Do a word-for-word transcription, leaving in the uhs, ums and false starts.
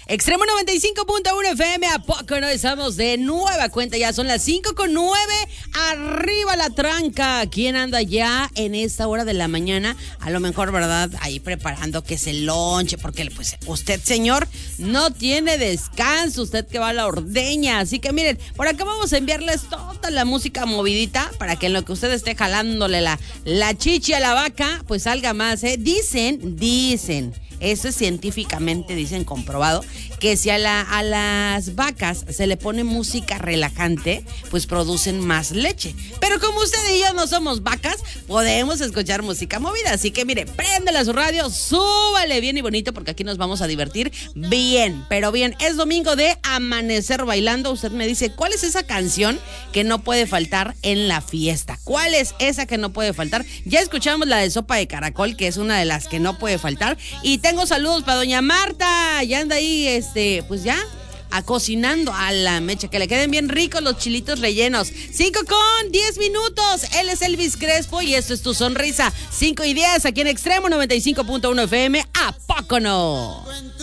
Extremo noventa y cinco punto uno F M, ¿a poco no estamos de nueva cuenta? Ya son las cinco con nueve, arriba la tranca. ¿Quién anda ya en esta hora de la mañana? A lo mejor, ¿verdad? Ahí preparando que se lonche, porque pues usted, señor, no tiene descanso, usted que va a la ordeña. Así que miren, por acá vamos a enviarles toda la música movidita para que en lo que usted esté jalándole la, la chichi a la vaca, pues salga más, ¿eh? Dicen, dicen... Eso es científicamente, dicen, comprobado, que si a, la, a las vacas se le pone música relajante, pues producen más leche. Pero como usted y yo no somos vacas, podemos escuchar música movida. Así que mire, préndele a su radio, súbale bien y bonito, porque aquí nos vamos a divertir bien, pero bien. Es domingo de Amanecer Bailando. Usted me dice, ¿cuál es esa canción que no puede faltar en la fiesta? ¿Cuál es esa que no puede faltar? Ya escuchamos la de Sopa de Caracol, que es una de las que no puede faltar. Y tengo saludos para doña Marta, ya anda ahí, este, pues ya, a cocinando a la mecha, que le queden bien ricos los chilitos rellenos. Cinco con diez minutos, él es Elvis Crespo y esto es Tu Sonrisa. Cinco y diez aquí en Extremo noventa y cinco punto uno F M, ¿a poco no?